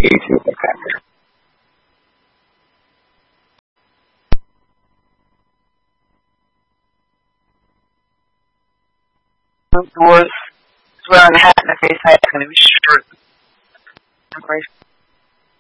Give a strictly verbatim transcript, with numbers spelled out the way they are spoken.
easy with that. Was wearing a hat in the face. I had to be short.